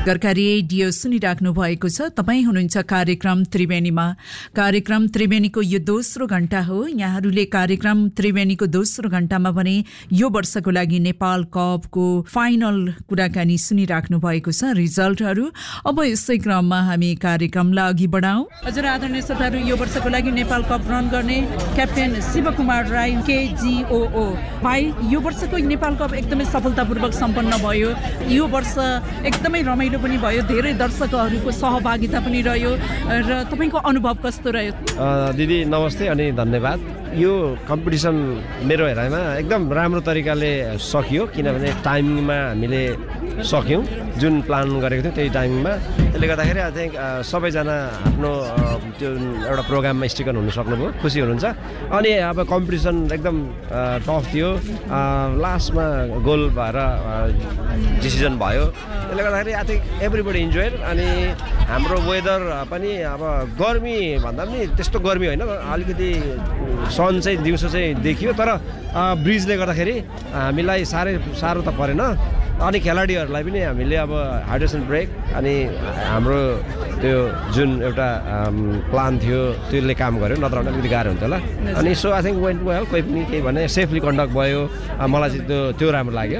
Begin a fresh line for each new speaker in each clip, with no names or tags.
सरकारका रेडियो सुनिराख्नु भएको छ। तपाईँ हुनुहुन्छ कार्यक्रम त्रिवेणीमा। कार्यक्रम त्रिवेणीको यो दोस्रो घण्टा हो। यहाँहरूले कार्यक्रम त्रिवेणीको दोस्रो घण्टामा भने यो वर्षको लागि नेपाल कपको फाइनल कुराकानी सुनिराख्नु भएको छ, रिजल्टहरू। अब यसै क्रममा हामी कार्यक्रमलाई अघि बढाउँ। हजुर आदरणीय श्रोताहरू, यो वर्षको लागि नेपाल कप रन गर्ने क्याप्टेन शिवकुमार राई KGOO भाइ, यो वर्षको नेपाल कप एकदमै सफलतापूर्वक सम्पन्न भयो। यो वर्ष एकदमै रमाइलो पनि भयो, धेरै दर्शकहरूको सहभागिता पनि रह्यो र तपाईँको अनुभव कस्तो रह्यो?
दिदी नमस्ते अनि धन्यवाद। यो कम्पिटिसन मेरो हेराइमा एकदम राम्रो तरिकाले सकियो, किनभने टाइमिङमा हामीले सक्यौँ जुन प्लान गरेको थियौँ त्यही टाइमिङमा। त्यसले गर्दाखेरि आई थिङ्क सबैजना आफ्नो त्यो एउटा प्रोग्राममा स्टिकन हुनु सक्नुभयो, खुसी हुनुहुन्छ। अनि अब कम्पिटिसन एकदम टफ थियो, लास्टमा गोल भएर डिसिजन भयो। त्यसले गर्दाखेरि आई थिङ्क एभ्रिबडी इन्जोय। अनि हाम्रो वेदर पनि अब गर्मी भन्दा पनि त्यस्तो गर्मी होइन, अलिकति सन चाहिँ दिउँसो चाहिँ देखियो, तर ब्रिजले गर्दाखेरि हामीलाई साह्रो त परेन। अनि खेलाडीहरूलाई पनि हामीले अब हाइड्रेसन ब्रेक अनि हाम्रो त्यो जुन एउटा प्लान थियो त्यसले काम गर्यो, नत्र भने अलिकति गाह्रो हुन्थ्यो होला। अनि so I think went well, कोही पनि केही भने सेफली कन्डक्ट भयो। मलाई चाहिँ त्यो राम्रो लाग्यो,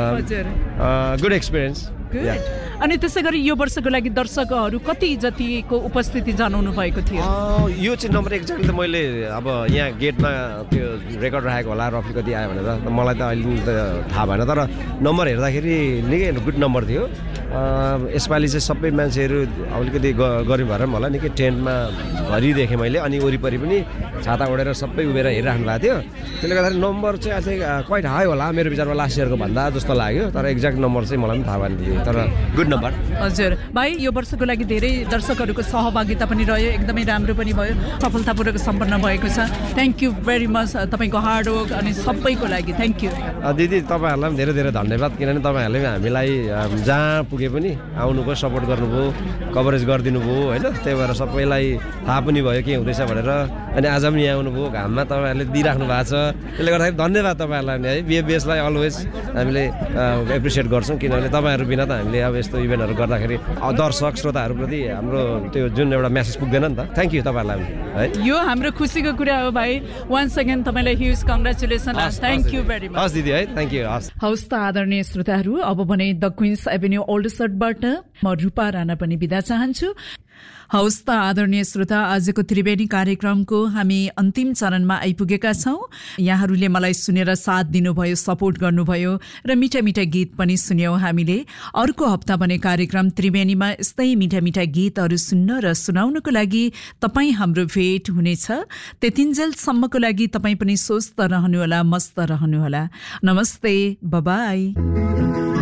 गुड एक्सपिरियन्स।
अनि त्यसै गरी यो वर्षको लागि दर्शकहरू कति जतिको उपस्थिति जनाउनु भएको थियो?
यो चाहिँ नम्बर एक्ज्याक्टली त मैले अब यहाँ गेटमा त्यो रेकर्ड राखेको होला रफी कति आयो भनेर, मलाई त अहिले त थाहा भएन, तर नम्बर हेर्दाखेरि निकै गुड नम्बर थियो। यसपालि चाहिँ सबै मान्छेहरू अलिकति गर्मी भएर पनि होला, निकै टेन्टमा भरि देखेँ मैले। अनि वरिपरि पनि छाता ओढेर सबै उभिएर हेरिराख्नु भएको थियो। त्यसले गर्दाखेरि नम्बर चाहिँ आई थिङ्क क्वाइट हाई होला मेरो विचारमा, लास्ट इयरको भन्दा जस्तो लाग्यो। तर एक्ज्याक्ट नम्बर चाहिँ मलाई पनि थाहा भएन थियो, तर गुड नम्बर।
हजुर भाइ, यो वर्षको लागि धेरै दर्शकहरूको सहभागिता पनि रह्यो, एकदमै राम्रो पनि भयो, सफलतापूर्वक सम्पन्न भएको छ। थ्याङ्क यू भेरी मच तपाईँको हार्डवर्क अनि सबैको लागि थ्याङ्क यू।
दिदी तपाईँहरूलाई पनि धेरै धेरै धन्यवाद, किनभने तपाईँहरूले हामीलाई जहाँ पुगे पनि आउनुभयो, सपोर्ट गर्नुभयो, कभरेज गरिदिनु भयो होइन। त्यही भएर सबैलाई थाहा पनि भयो के हुँदैछ भनेर। अनि आज पनि यहाँ आउनुभयो, घाममा तपाईँहरूले दिइराख्नु भएको छ। त्यसले गर्दाखेरि धन्यवाद तपाईँहरूलाई नि है। BFBSलाई अलवेज हामीले एप्रिसिएट गर्छौँ, किनभने तपाईँहरू बिना त हामीले अब यस्तो इभेन्टहरू गर्दाखेरि दर्शक श्रोताहरूप्रति हाम्रो त्यो जुन एउटा मेसेज पुग्दैन नि त। थ्याङ्क यू तपाईँहरूलाई है।
यो हाम्रो खुसीको कुरा हो भाइ। वान्स अगेन तपाईँलाई huge congratulation, thank you very much.
हस् दिदी है, थ्याङ्क यू।
हवस् त आदरणीय श्रोताहरू, अब भने द क्विन्स एभेन्यू ओल्डसटबाट म रूपा राणा पनि बिदा चाहन्छु। हवस् त आदरणीय श्रोता, आजको त्रिवेणी कार्यक्रमको हामी अन्तिम चरणमा आइपुगेका छौँ। यहाँहरूले मलाई सुनेर साथ दिनुभयो, सपोर्ट गर्नुभयो र मिठा मिठा गीत पनि सुन्यौँ हामीले। अर्को हप्ता भने कार्यक्रम त्रिवेणीमा यस्तै मिठा मिठा गीतहरू सुन्न र सुनाउनको लागि तपाईँ हाम्रो भेट हुनेछ। त्यतिन्जेलसम्मको लागि तपाईँ पनि स्वस्थ रहनुहोला, मस्त रहनुहोला। नमस्ते, बाइ।